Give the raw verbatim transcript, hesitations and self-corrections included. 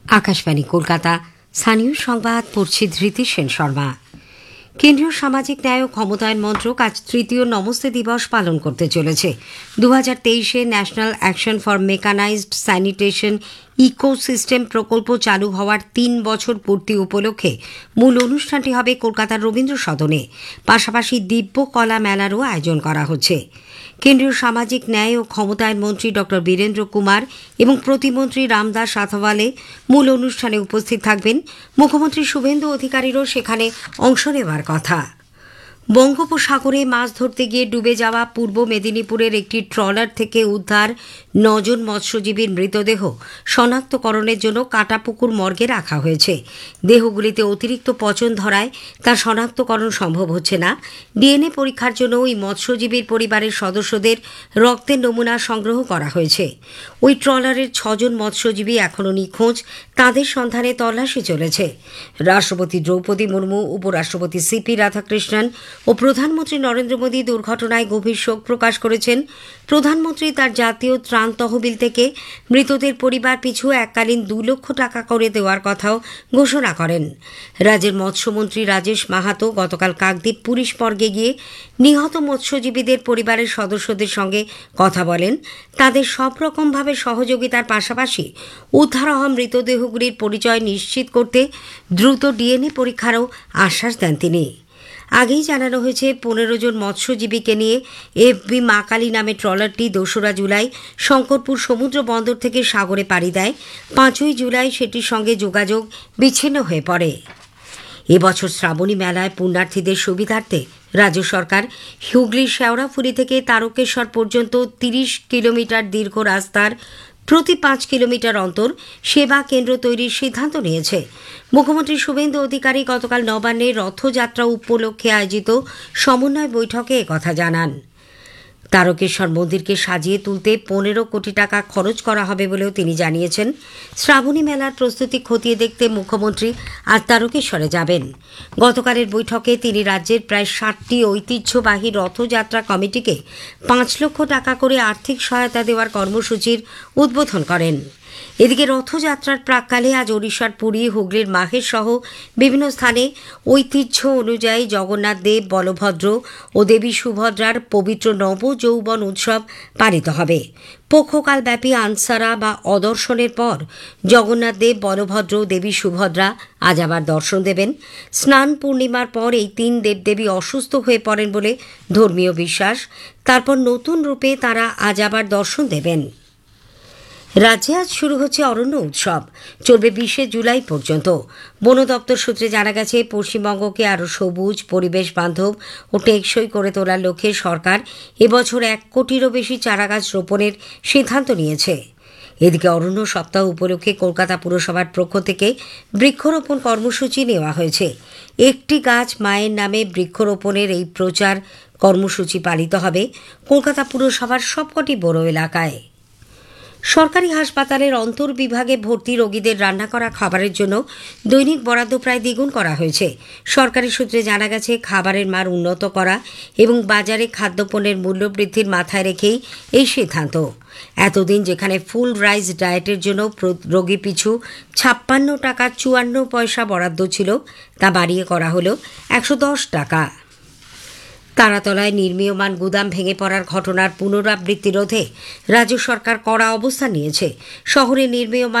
আকাশবাণী কলকাতা। স্থানীয় সংবাদ পড়ছি ধৃতি সেন শর্মা। কেন্দ্রীয় সামাজিক ন্যায় ও ক্ষমতায়ন মন্ত্রক আজ তৃতীয় নমস্তে দিবস পালন করতে চলেছে। দু হাজার তেইশে national action for mechanized sanitation ecosystem প্রকল্প চালু হওয়ার তিন বছর পূর্তি উপলক্ষে মূল অনুষ্ঠানটি হবে কলকাতার রবীন্দ্র সদনে। পাশাপাশি দিব্য কলা মেলারও আয়োজন করা হচ্ছে। কেন্দ্রীয় সামাজিক ন্যায় ও ক্ষমতায়ন মন্ত্রী ড বীরেন্দ্র কুমার এবং প্রতিমন্ত্রী রামদাস আথাওয়ালে মূল অনুষ্ঠানে উপস্থিত থাকবেন। মুখ্যমন্ত্রী শুভেন্দু অধিকারীরও সেখানে অংশ নেওয়ার কথা। বঙ্গোপসাগরে মাছ ধরতে গিয়ে ডুবে যাওয়া পূর্ব মেদিনীপুরের একটি ট্রলার থেকে উদ্ধার নজন মৎস্যজীবীর মৃতদেহ শনাক্তকরণের জন্য কাটাপুকুর মর্গে রাখা হয়েছে। দেহগুলিতে অতিরিক্ত পচন ধরায় তা শনাক্তকরণ সম্ভব হচ্ছে না। ডিএনএ পরীক্ষার জন্য ওই মৎস্যজীবীর পরিবারের সদস্যদের রক্তের নমুনা সংগ্রহ করা হয়েছে। ওই ট্রলারের ছজন মৎস্যজীবী এখনও নিখোঁজ, তাঁদের সন্ধানে তল্লাশি চলেছে। রাষ্ট্রপতি দ্রৌপদী মুর্মু, উপরাষ্ট্রপতি সিপি রাধাকৃষ্ণন ও প্রধানমন্ত্রী নরেন্দ্র মোদী দুর্ঘটনায় গভীর শোক প্রকাশ করেছেন। প্রধানমন্ত্রী তার জাতীয় ত্রাণ তহবিল থেকে মৃতদের পরিবার পিছু এককালীন দু লক্ষ টাকা করে দেওয়ার কথাও ঘোষণা করেন। রাজ্যের মৎস্যমন্ত্রী রাজেশ মাহাতো গতকাল কাকদ্বীপ পুলিশ মর্গে গিয়ে নিহত মৎস্যজীবীদের পরিবারের সদস্যদের সঙ্গে কথা বলেন। তাদের সব রকমভাবে সহযোগিতার পাশাপাশি উদ্ধার হওয়া মৃতদেহগুলির পরিচয় নিশ্চিত করতে দ্রুত ডিএনএ পরীক্ষারও আশ্বাস দেন তিনি। আগেই জানানো হয়েছে পনেরো জন মৎস্যজীবীকে নিয়ে এফবি মা কালী নামে ট্রলারটি দোসরা জুলাই শঙ্করপুর সমুদ্র বন্দর থেকে সাগরে পাড়ি দেয়। পাঁচই জুলাই সেটির সঙ্গে যোগাযোগ বিচ্ছিন্ন হয়ে পড়ে। এবছর শ্রাবণী মেলায় পুণ্যার্থীদের সুবিধার্থে রাজ্য সরকার হুগলির শেওড়াফুলি থেকে তারকেশ্বর পর্যন্ত তিরিশ কিলোমিটার দীর্ঘ রাস্তার প্রতি পাঁচ কিলোমিটার অন্তর সেবা কেন্দ্র তৈরির সিদ্ধান্ত নিয়েছে। মুখ্যমন্ত্রী শুভেন্দু অধিকারী গতকাল নবান্নে রথযাত্রা উপলক্ষে আয়োজিত সমন্বয় বৈঠকে একথা জানান। তারকেশ্বর মন্দিরকে সাজিয়ে তুলতে পনেরো কোটি টাকা খরচ করা হবে বলেও তিনি জানিয়েছেন। শ্রাবণী মেলার প্রস্তুতি খতিয়ে দেখতে মুখ্যমন্ত্রী আজ তারকেশ্বরে যাবেন। গতকালের বৈঠকে তিনি রাজ্যের প্রায় ষাটটি ঐতিহ্যবাহী রথযাত্রা কমিটিকে পাঁচ লক্ষ টাকা করে আর্থিক সহায়তা দেওয়ার কর্মসূচির উদ্বোধন করেন। এদিকে রথযাত্রার প্রাক্কালে আজ ওড়িশার পুরী, হুগলির মাহেশ সহ বিভিন্ন স্থানে ঐতিহ্য অনুযায়ী জগন্নাথ দেব, বলভদ্র ও দেবী সুভদ্রার পবিত্র নব যৌবন উৎসব পালিত হবে। পক্ষকালব্যাপী আনসারা বা অদর্শনের পর জগন্নাথ দেব, বলভদ্র, দেবী সুভদ্রা আজ আবার দর্শন দেবেন। স্নান পূর্ণিমার পর এই তিন দেবদেবী অসুস্থ হয়ে পড়েন বলে ধর্মীয় বিশ্বাস। তারপর নতুন রূপে তারা আজ আবার দর্শন দেবেন। রাজ্যে আজ শুরু হচ্ছে অরণ্য উৎসব, চলবে বিশে জুলাই পর্যন্ত। বন দপ্তর সূত্রে জানা গেছে, পশ্চিমবঙ্গকে আরও সবুজ, পরিবেশ বান্ধব ও টেকসই করে তোলার লক্ষ্যে সরকার এবছর এক কোটিরও বেশি চারাগাছ রোপণের সিদ্ধান্ত নিয়েছে। এদিকে অরণ্য সপ্তাহ উপলক্ষে কলকাতা পুরসভার পক্ষ থেকে বৃক্ষরোপণ কর্মসূচি নেওয়া হয়েছে। একটি গাছ মায়ের নামে বৃক্ষরোপণের এই প্রচার কর্মসূচি পালিত হবে কলকাতা পুরসভার সবকটি বড় এলাকায়। সরকারি হাসপাতালের অন্তর্বিভাগে ভর্তি রোগীদের রান্না করা খাবারের জন্য দৈনিক বরাদ্দ প্রায় দ্বিগুণ করা হয়েছে। সরকারি সূত্রে জানা গেছে, খাবারের মান উন্নত করা এবং বাজারে খাদ্যপণ্যের মূল্যবৃদ্ধির মাথায় রেখেই এই সিদ্ধান্ত। এতদিন যেখানে ফুল রাইস ডায়েটের জন্য রোগী পিছু ছাপ্পান্ন টাকা চুয়ান্ন পয়সা বরাদ্দ ছিল, তা বাড়িয়ে করা হলো একশো দশ টাকা। তারাতলায় নির্মীয়মান গুদাম ভেঙে পড়ার ঘটনার পুনরাবৃত্তি রোধে রাজ্য সরকার কড়া অবস্থান নিয়েছে। শহরে নির্মীয়মান